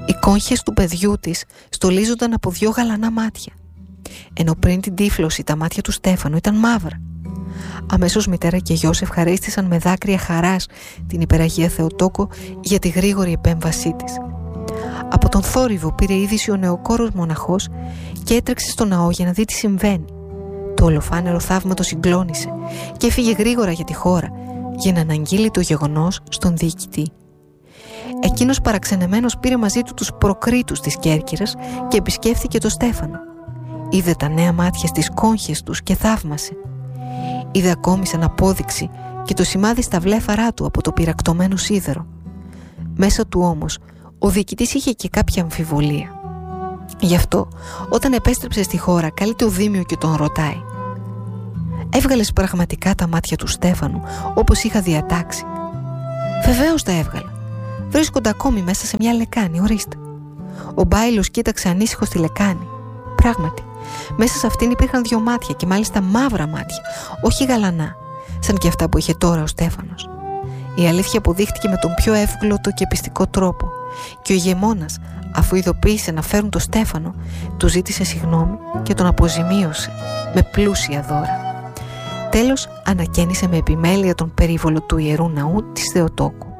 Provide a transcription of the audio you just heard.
Οι κόγχες του παιδιού της στολίζονταν από 2 γαλανά μάτια, ενώ πριν την τύφλωση τα μάτια του Στέφανου ήταν μαύρα. Αμέσως μητέρα και γιος ευχαρίστησαν με δάκρυα χαράς την υπεραγία Θεοτόκο για τη γρήγορη επέμβασή της. Από τον θόρυβο πήρε είδηση ο νεοκόρος μοναχός και έτρεξε στο ναό για να δει τι συμβαίνει. Το ολοφάνερο θαύμα το συγκλώνησε και έφυγε γρήγορα για τη χώρα για να αναγγείλει το γεγονός στον διοικητή. Εκείνος παραξενεμένος πήρε μαζί του τους προκρίτους της Κέρκυρας και επισκέφθηκε το Στέφανο. Είδε τα νέα μάτια στις κόγχες τους και θαύμασε. Είδε ακόμη σαν απόδειξη και το σημάδι στα βλέφαρά του από το πυρακτωμένο σίδερο. Μέσα του όμως ο διοικητής είχε και κάποια αμφιβολία. Γι' αυτό όταν επέστρεψε στη χώρα καλεί το Δήμιο και τον ρωτάει: «Έβγαλες πραγματικά τα μάτια του Στέφανου όπως είχα διατάξει?» «Βεβαίως τα έβγαλα. Βρίσκονται ακόμη μέσα σε μια λεκάνη, ορίστε». Ο Μπάιλος κοίταξε ανήσυχο στη λεκάνη. Πράγματι, μέσα σε αυτήν υπήρχαν 2 μάτια και μάλιστα μαύρα μάτια, όχι γαλανά, σαν και αυτά που είχε τώρα ο Στέφανος. Η αλήθεια αποδείχτηκε με τον πιο εύγλωτο και πιστικό τρόπο και ο ηγεμόνας, αφού ειδοποίησε να φέρουν το Στέφανο, του ζήτησε συγγνώμη και τον αποζημίωσε με πλούσια δώρα. Τέλος, ανακαίνισε με επιμέλεια τον περίβολο του Ιερού Ναού της Θεοτόκου.